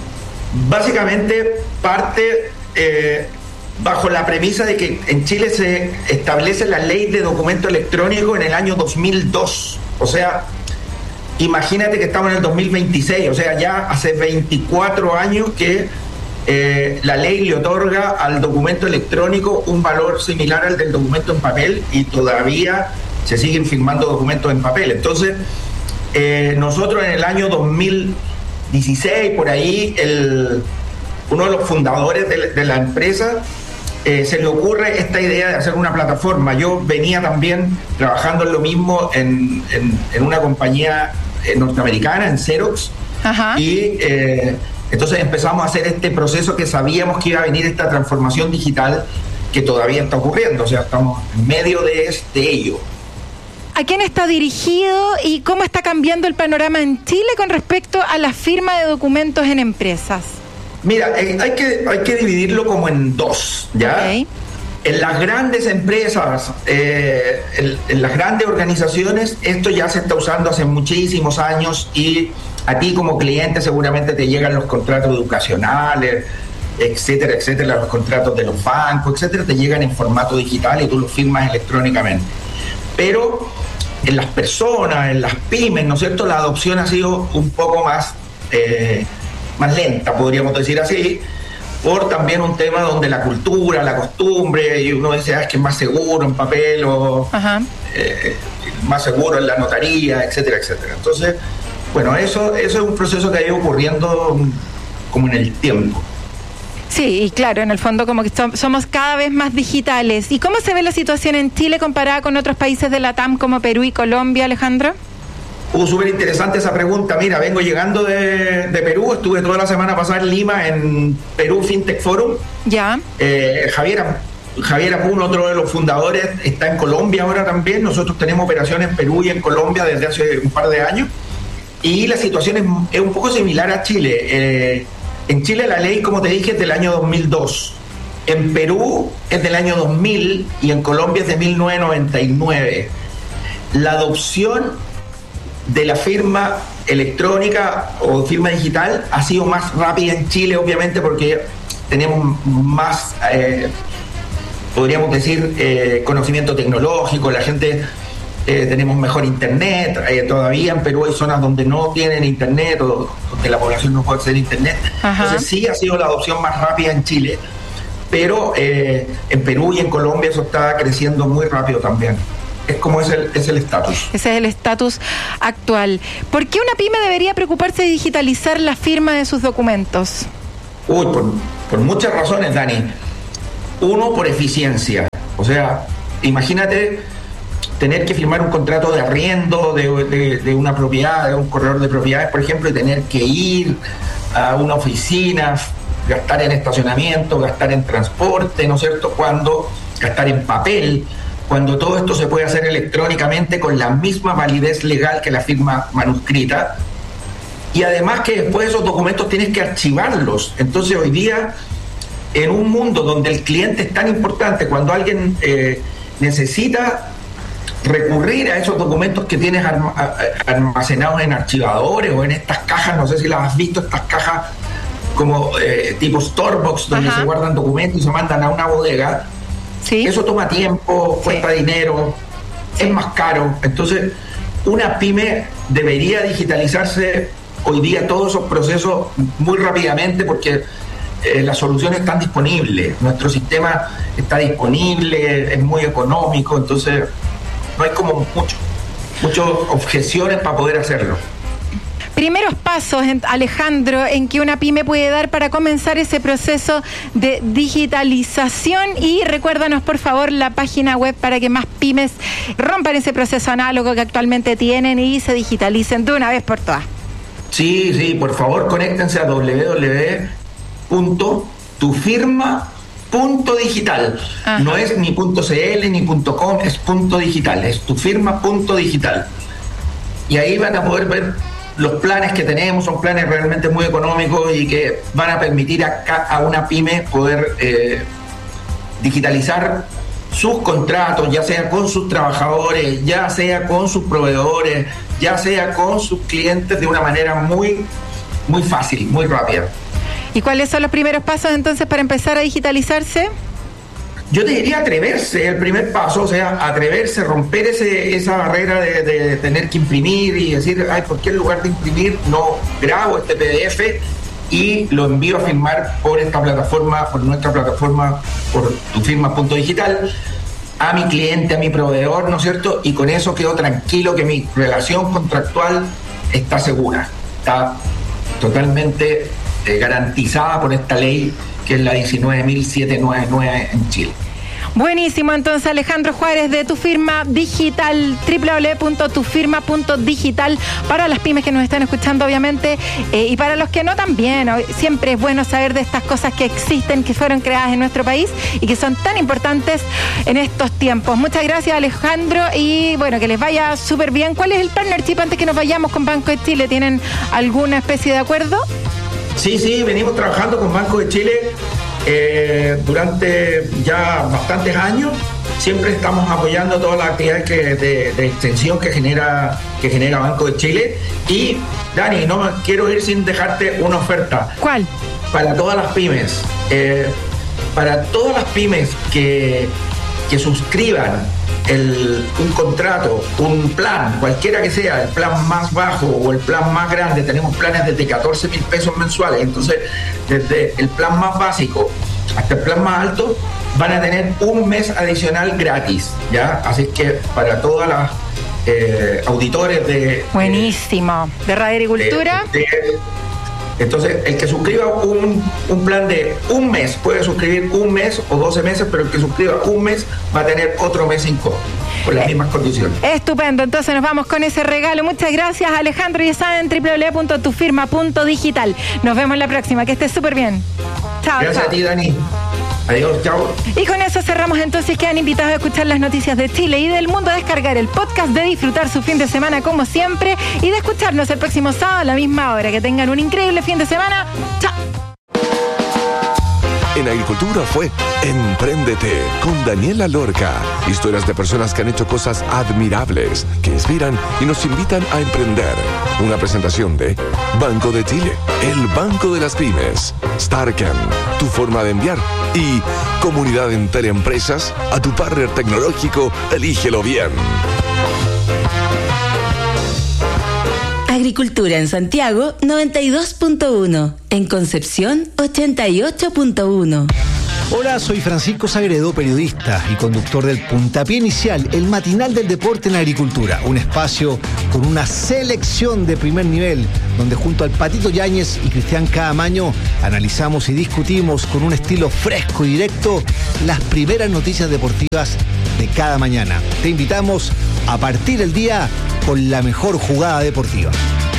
básicamente parte eh, bajo la premisa de que en Chile se establece la ley de documento electrónico en el año dos mil dos. O sea, imagínate que estamos en el dos mil veintiséis, o sea, ya hace veinticuatro años que eh, la ley le otorga al documento electrónico un valor similar al del documento en papel y todavía se siguen firmando documentos en papel. Entonces, eh, nosotros en el año dos mil dieciséis, por ahí, el, uno de los fundadores de, de la empresa eh, se le ocurre esta idea de hacer una plataforma. Yo venía también trabajando en lo mismo en, en, en una compañía norteamericana, en Xerox. Ajá. Y eh, entonces empezamos a hacer este proceso que sabíamos que iba a venir, esta transformación digital que todavía está ocurriendo, o sea, estamos en medio de, de ello. ¿A quién está dirigido y cómo está cambiando el panorama en Chile con respecto a la firma de documentos en empresas? Mira, eh, hay que, hay que dividirlo como en dos, ¿ya? Okay. En las grandes empresas, eh, en, en las grandes organizaciones, esto ya se está usando hace muchísimos años y a ti como cliente seguramente te llegan los contratos educacionales, etcétera, etcétera, los contratos de los bancos, etcétera, te llegan en formato digital y tú los firmas electrónicamente. Pero en las personas, en las pymes, ¿no es cierto?, la adopción ha sido un poco más, eh, más lenta, podríamos decir así, por también un tema donde la cultura, la costumbre, y uno dice, ah, es que es más seguro en papel o eh, más seguro en la notaría, etcétera, etcétera. Entonces, bueno, eso, eso es un proceso que ha ido ocurriendo como en el tiempo. Sí, y claro, en el fondo como que somos cada vez más digitales. ¿Y cómo se ve la situación en Chile comparada con otros países de la T A M como Perú y Colombia, Alejandro? Uh, súper interesante esa pregunta. Mira, vengo llegando de, de Perú, estuve toda la semana pasada en Lima, en Perú FinTech Forum. Ya. Eh, Javier, Javier Apun, otro de los fundadores, está en Colombia ahora también. Nosotros tenemos operaciones en Perú y en Colombia desde hace un par de años. Y la situación es, es un poco similar a Chile. Eh, en Chile la ley, como te dije, es del año dos mil dos. En Perú es del año dos mil y en Colombia es de mil novecientos noventa y nueve. La adopción de la firma electrónica o firma digital ha sido más rápida en Chile, obviamente, porque tenemos más, eh, podríamos decir, eh, conocimiento tecnológico. La gente eh, tenemos mejor internet, eh, todavía en Perú hay zonas donde no tienen internet o donde la población no puede acceder a internet. Ajá. Entonces sí ha sido la adopción más rápida en Chile, pero eh, en Perú y en Colombia eso está creciendo muy rápido también. Es como es el es el estatus. Ese es el estatus actual. ¿Por qué una pyme debería preocuparse de digitalizar la firma de sus documentos? Uy, por, por muchas razones, Dani. Uno, por eficiencia. O sea, imagínate tener que firmar un contrato de arriendo de, de, de una propiedad, de un corredor de propiedades, por ejemplo, y tener que ir a una oficina, gastar en estacionamiento, gastar en transporte, ¿no es cierto? Cuando gastar en papel, cuando todo esto se puede hacer electrónicamente con la misma validez legal que la firma manuscrita, y además que después esos documentos tienes que archivarlos. Entonces hoy día, en un mundo donde el cliente es tan importante, cuando alguien eh, necesita recurrir a esos documentos que tienes arma, almacenados en archivadores o en estas cajas, no sé si las has visto, estas cajas como eh, tipo Storebox, donde Ajá. se guardan documentos y se mandan a una bodega. ¿Sí? Eso toma tiempo, cuesta sí. dinero, sí. es más caro. Entonces, una pyme debería digitalizarse hoy día todos esos procesos muy rápidamente, porque eh, las soluciones están disponibles. Nuestro sistema está disponible, es muy económico, entonces no hay como mucho, muchas objeciones para poder hacerlo. Primeros pasos, Alejandro, en que una pyme puede dar para comenzar ese proceso de digitalización, y recuérdanos por favor la página web para que más pymes rompan ese proceso análogo que actualmente tienen y se digitalicen de una vez por todas. Sí, sí, por favor conéctense a doble u doble u doble u punto tu firma punto digital. Ajá. No es ni .cl ni .com, es punto digital, es tu firma punto digital. Y ahí van a poder ver los planes que tenemos, son planes realmente muy económicos y que van a permitir a, a una pyme poder eh, digitalizar sus contratos, ya sea con sus trabajadores, ya sea con sus proveedores, ya sea con sus clientes, de una manera muy, muy fácil, muy rápida. ¿Y cuáles son los primeros pasos entonces para empezar a digitalizarse? Yo te diría atreverse, el primer paso, o sea, atreverse, romper ese, esa barrera de, de tener que imprimir y decir, ay, ¿por qué en lugar de imprimir no grabo este P D F y lo envío a firmar por esta plataforma, por nuestra plataforma, por tu firma punto digital, a mi cliente, a mi proveedor, ¿no es cierto? Y con eso quedo tranquilo que mi relación contractual está segura, está totalmente eh, garantizada por esta ley que es la diecinueve mil setecientos noventa y nueve en Chile. Buenísimo, entonces Alejandro Juárez de Tu Firma Digital, doble u doble u doble u punto tu firma punto digital, para las pymes que nos están escuchando obviamente, eh, y para los que no también. Siempre es bueno saber de estas cosas que existen, que fueron creadas en nuestro país y que son tan importantes en estos tiempos. Muchas gracias, Alejandro, y bueno, que les vaya súper bien. ¿Cuál es el partnership antes que nos vayamos con Banco de Chile? ¿Tienen alguna especie de acuerdo? Sí, sí, venimos trabajando con Banco de Chile eh, durante ya bastantes años. Siempre estamos apoyando todas las actividades que, de, de extensión que genera, que genera Banco de Chile. Y, Dani, no quiero ir sin dejarte una oferta. ¿Cuál? Para todas las pymes. Eh, para todas las pymes que, que suscriban El, un contrato, un plan, cualquiera que sea, el plan más bajo o el plan más grande, tenemos planes desde catorce mil pesos mensuales, entonces desde el plan más básico hasta el plan más alto van a tener un mes adicional gratis, ¿ya? Así que para todas las eh, auditores de... Buenísimo, de, de Radio Agricultura. De, de, Entonces, el que suscriba un, un plan de un mes, puede suscribir un mes o doce meses, pero el que suscriba un mes va a tener otro mes sin costo, con las eh, mismas condiciones. Estupendo, entonces nos vamos con ese regalo. Muchas gracias, Alejandro, y está en doble u doble u doble u punto tu firma punto digital. Nos vemos la próxima, que estés súper bien. Chao. Gracias chao. A ti, Dani. Adiós, chao. Y con eso cerramos entonces. Quedan invitados a escuchar las noticias de Chile y del mundo, a descargar el podcast, de disfrutar su fin de semana como siempre y de escucharnos el próximo sábado a la misma hora. Que tengan un increíble fin de semana. Chao. En Agricultura fue Empréndete con Daniela Lorca. Historias de personas que han hecho cosas admirables, que inspiran y nos invitan a emprender. Una presentación de Banco de Chile, el banco de las pymes, Starken, tu forma de enviar, y Comunidad en Teleempresas, a tu partner tecnológico, elígelo bien. Agricultura en Santiago noventa y dos punto uno, en Concepción ochenta y ocho punto uno. Hola, soy Francisco Sagredo, periodista y conductor del Puntapié Inicial, el matinal del deporte en la agricultura. Un espacio con una selección de primer nivel, donde junto al Patito Yáñez y Cristian Caamaño analizamos y discutimos con un estilo fresco y directo las primeras noticias deportivas de cada mañana. Te invitamos a partir el día con la mejor jugada deportiva.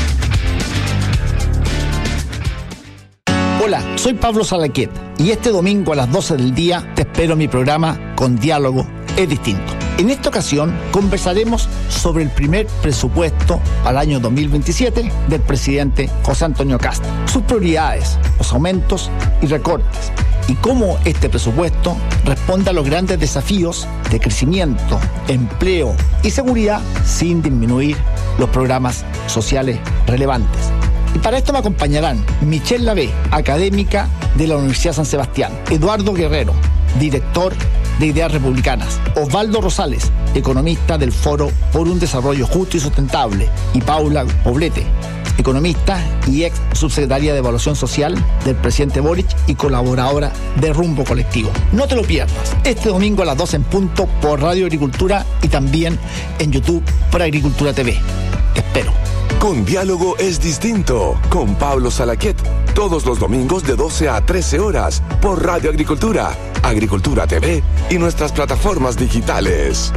Hola, soy Pablo Salaquet y este domingo a las doce del día te espero en mi programa Con Diálogo es Distinto. En esta ocasión conversaremos sobre el primer presupuesto para el año dos mil veintisiete del presidente José Antonio Kast, sus prioridades, los aumentos y recortes, y cómo este presupuesto responde a los grandes desafíos de crecimiento, empleo y seguridad sin disminuir los programas sociales relevantes. Y para esto me acompañarán Michelle Lavé, académica de la Universidad San Sebastián, Eduardo Guerrero, director de Ideas Republicanas, Osvaldo Rosales, economista del Foro por un Desarrollo Justo y Sustentable, y Paula Poblete, economista y ex subsecretaria de Evaluación Social del presidente Boric y colaboradora de Rumbo Colectivo. No te lo pierdas, este domingo a las doce en punto por Radio Agricultura y también en YouTube por Agricultura T V. Te espero. Con Diálogo es Distinto, con Pablo Salaquet, todos los domingos de doce a trece horas, por Radio Agricultura, Agricultura T V y nuestras plataformas digitales.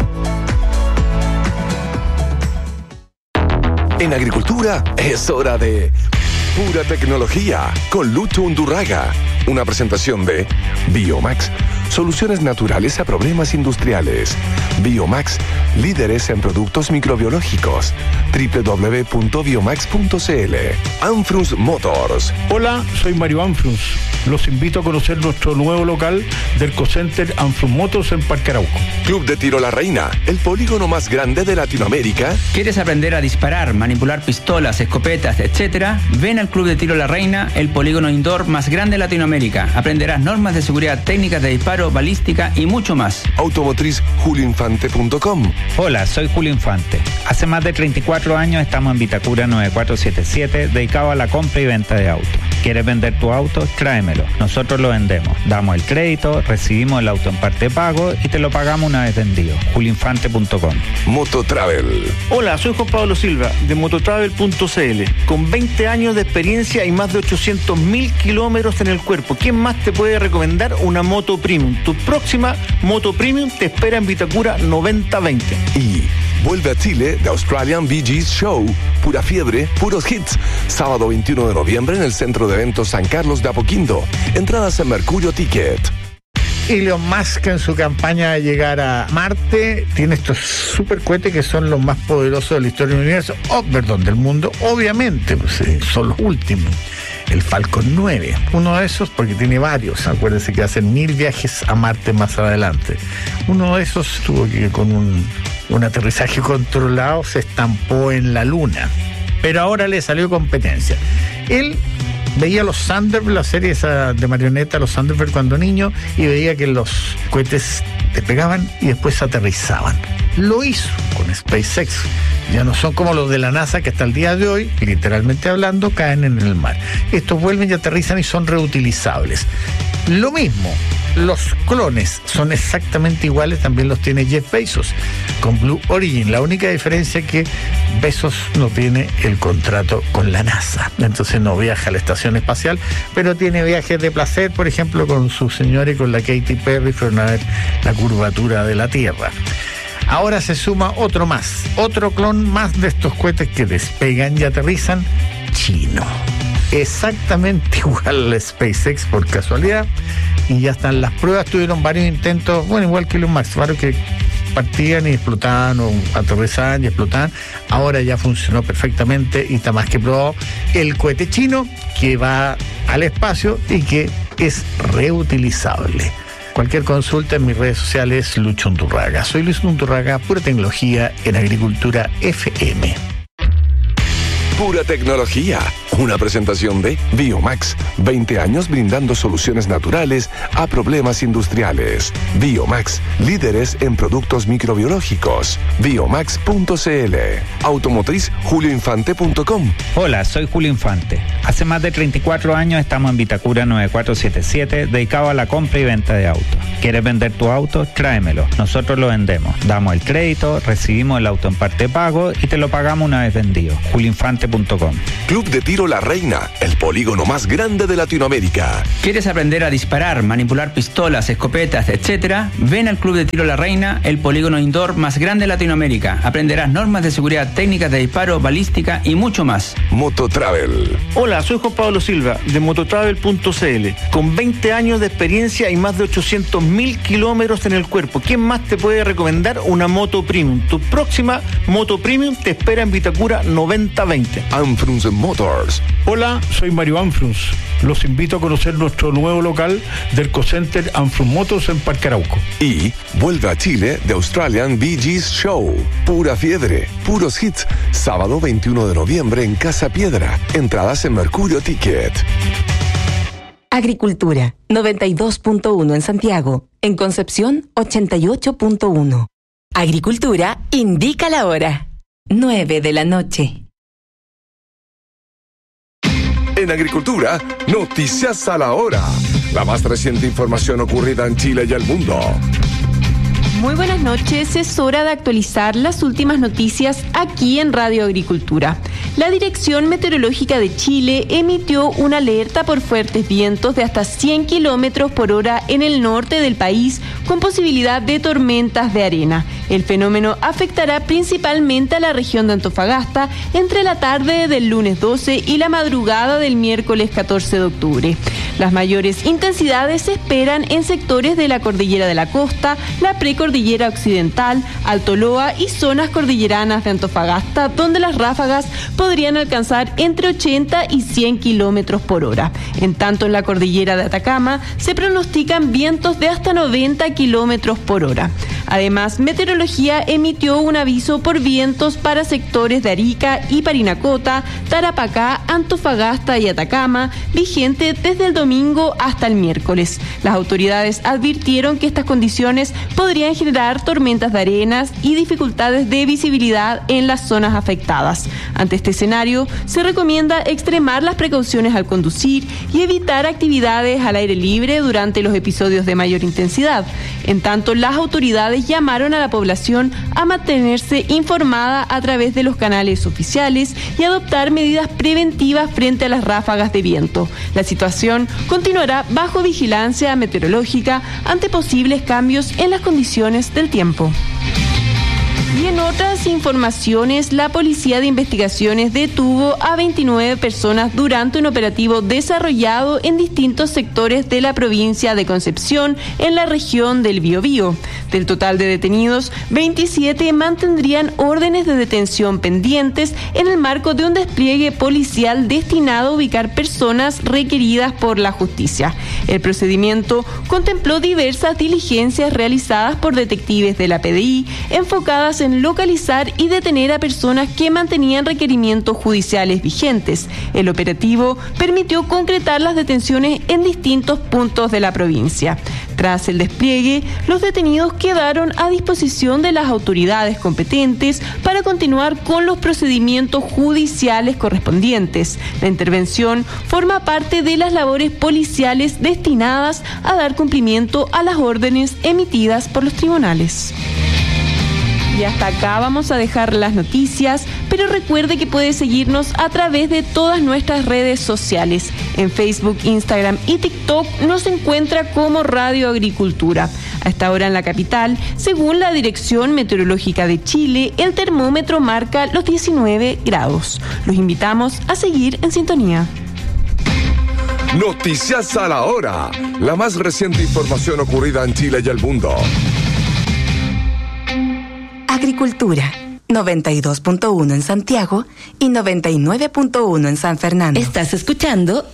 En Agricultura es hora de Pura Tecnología, con Lucho Undurraga. Una presentación de Biomax, soluciones naturales a problemas industriales. Biomax, líderes en productos microbiológicos. doble u doble u doble u punto biomax punto c l. Anfrus Motors. Hola, soy Mario Anfrus. Los invito a conocer nuestro nuevo local del Ecocenter Anfrus Motors en Parque Arauco. Club de Tiro La Reina, el polígono más grande de Latinoamérica. ¿Quieres aprender a disparar, manipular pistolas, escopetas, etcétera? Ven al Club de Tiro La Reina, el polígono indoor más grande de Latinoamérica. Aprenderás normas de seguridad, técnicas de disparo, balística y mucho más. Automotriz julio infante punto com. Hola, soy Julio Infante. Hace más de treinta y cuatro años estamos en Vitacura nueve cuatro siete siete, dedicado a la compra y venta de autos. ¿Quieres vender tu auto? Tráemelo. Nosotros lo vendemos. Damos el crédito, recibimos el auto en parte de pago y te lo pagamos una vez vendido. julio infante punto com. Mototravel. Hola, soy Juan Pablo Silva de mototravel punto c l. Con veinte años de experiencia y más de ochocientos mil kilómetros en el cuerpo, ¿quién más te puede recomendar una moto premium? Tu próxima moto premium te espera en Vitacura noventa veinte. Y vuelve a Chile The Australian Bee Gees Show. Pura fiebre, puros hits. Sábado veintiuno de noviembre en el Centro de Eventos San Carlos de Apoquindo. Entradas en Mercurio Ticket. Elon Musk, en su campaña de llegar a Marte, tiene estos super cohetes que son los más poderosos de la historia del universo, oh, perdón, del mundo, obviamente, pues, eh, son los últimos. El Falcon nueve, uno de esos, porque tiene varios, acuérdense que hacen mil viajes a Marte más adelante. Uno de esos tuvo que con un, un aterrizaje controlado se estampó en la Luna, pero ahora le salió competencia. Él veía los Thunderbird, la serie esa de marioneta, los Thunderbird cuando niño, y veía que los cohetes despegaban y después aterrizaban. Lo hizo con SpaceX. Ya no son como los de la NASA que hasta el día de hoy, literalmente hablando, caen en el mar. Estos vuelven y aterrizan y son reutilizables. Lo mismo, los clones son exactamente iguales, también los tiene Jeff Bezos con Blue Origin. La única diferencia es que Bezos no tiene el contrato con la NASA, entonces no viaja a la estación espacial, pero tiene viajes de placer, por ejemplo, con su señora y con la Katy Perry, fueron a ver la curvatura de la Tierra. Ahora se suma otro más, otro clon más de estos cohetes que despegan y aterrizan, chino. Exactamente igual a SpaceX por casualidad, y ya están las pruebas. Tuvieron varios intentos, bueno, igual que los Max, varios que partían y explotaban o aterrizaban y explotaban. Ahora ya funcionó perfectamente y está más que probado el cohete chino que va al espacio y que es reutilizable. Cualquier consulta en mis redes sociales, Lucho Undurraga. Soy Luis Undurraga, pura tecnología en Agricultura F M. pura tecnología. Una presentación de Biomax. veinte años brindando soluciones naturales a problemas industriales. Biomax, líderes en productos microbiológicos. Biomax punto c l. Automotriz julio infante punto com. Hola, soy Julio Infante. Hace más de treinta y cuatro años estamos en Vitacura nueve cuatro siete siete, dedicado a la compra y venta de autos. ¿Quieres vender tu auto? Tráemelo. Nosotros lo vendemos. Damos el crédito, recibimos el auto en parte pago y te lo pagamos una vez vendido. julio infante punto com. Club de Tiro La Reina, el polígono más grande de Latinoamérica. ¿Quieres aprender a disparar, manipular pistolas, escopetas, etcétera? Ven al Club de Tiro La Reina, el polígono indoor más grande de Latinoamérica. Aprenderás normas de seguridad, técnicas de disparo, balística y mucho más. Mototravel. Hola, soy Juan Pablo Silva de mototravel punto c l. Con veinte años de experiencia y más de ochocientos mil kilómetros en el cuerpo. ¿Quién más te puede recomendar una moto premium? Tu próxima moto premium te espera en Vitacura noventa veinte. Anfrunz Motors. Hola, soy Mario Anfrunz. Los invito a conocer nuestro nuevo local del Cocenter Anfrunz Motors en Parque Arauco. Y vuelve a Chile The Australian Bee Gees Show. Pura fiebre, puros hits. Sábado veintiuno de noviembre en Casa Piedra. Entradas en Mercurio Ticket. Agricultura, noventa y dos punto uno en Santiago. En Concepción, ochenta y ocho punto uno. Agricultura indica la hora. nueve de la noche. En Agricultura, noticias a la hora. La más reciente información ocurrida en Chile y el mundo. Muy buenas noches, es hora de actualizar las últimas noticias aquí en Radio Agricultura. La Dirección Meteorológica de Chile emitió una alerta por fuertes vientos de hasta cien kilómetros por hora en el norte del país, con posibilidad de tormentas de arena. El fenómeno afectará principalmente a la región de Antofagasta entre la tarde del lunes doce y la madrugada del miércoles catorce de octubre. Las mayores intensidades se esperan en sectores de la Cordillera de la Costa, la Precordillera Occidental, Alto Loa y zonas cordilleranas de Antofagasta, donde las ráfagas podrían alcanzar entre ochenta y cien kilómetros por hora. En tanto, en la Cordillera de Atacama se pronostican vientos de hasta noventa kilómetros por hora. Además, Meteorología emitió un aviso por vientos para sectores de Arica y Parinacota, Tarapacá, Antofagasta y Atacama, vigente desde el domingo hasta el miércoles. Las autoridades advirtieron que estas condiciones podrían generar tormentas de arenas y dificultades de visibilidad en las zonas afectadas. Ante este escenario, se recomienda extremar las precauciones al conducir y evitar actividades al aire libre durante los episodios de mayor intensidad. En tanto, las autoridades llamaron a la población a mantenerse informada a través de los canales oficiales y adoptar medidas preventivas frente a las ráfagas de viento. La situación continuará bajo vigilancia meteorológica ante posibles cambios en las condiciones del tiempo. Y en otras informaciones, la Policía de Investigaciones detuvo a veintinueve personas durante un operativo desarrollado en distintos sectores de la provincia de Concepción, en la región del Biobío. Del total de detenidos, veintisiete mantendrían órdenes de detención pendientes en el marco de un despliegue policial destinado a ubicar personas requeridas por la justicia. El procedimiento contempló diversas diligencias realizadas por detectives de la P D I enfocadas en localizar y detener a personas que mantenían requerimientos judiciales vigentes. El operativo permitió concretar las detenciones en distintos puntos de la provincia. Tras el despliegue, los detenidos quedaron a disposición de las autoridades competentes para continuar con los procedimientos judiciales correspondientes. La intervención forma parte de las labores policiales destinadas a dar cumplimiento a las órdenes emitidas por los tribunales. Y hasta acá vamos a dejar las noticias, pero recuerde que puede seguirnos a través de todas nuestras redes sociales. En Facebook, Instagram y TikTok nos encuentra como Radio Agricultura. A esta hora en la capital, según la Dirección Meteorológica de Chile, el termómetro marca los diecinueve grados. Los invitamos a seguir en sintonía. Noticias a la hora. La más reciente información ocurrida en Chile y el mundo. Agricultura, noventa y dos punto uno en Santiago y noventa y nueve punto uno en San Fernando. Estás escuchando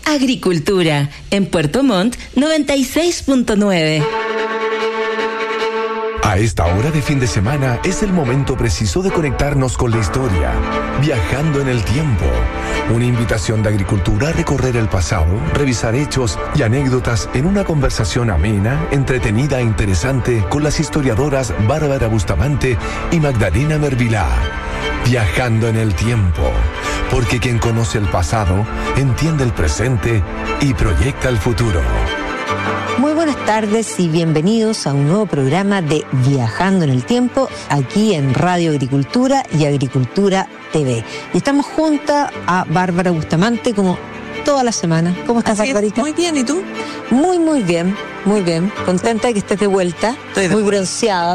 Agricultura en Puerto Montt, noventa y seis punto nueve. A esta hora de fin de semana es el momento preciso de conectarnos con la historia, viajando en el tiempo. Una invitación de Agricultura a recorrer el pasado, revisar hechos y anécdotas en una conversación amena, entretenida e interesante con las historiadoras Bárbara Bustamante y Magdalena Mervilá. Viajando en el tiempo, porque quien conoce el pasado entiende el presente y proyecta el futuro. Muy buenas tardes y bienvenidos a un nuevo programa de Viajando en el Tiempo, aquí en Radio Agricultura y Agricultura T V. Y estamos juntas a Bárbara Bustamante como toda la semana. ¿Cómo estás, Barbarita? Muy bien, ¿y tú? Muy, muy bien, muy bien. Contenta de que estés de vuelta, Estoy de muy bronceada.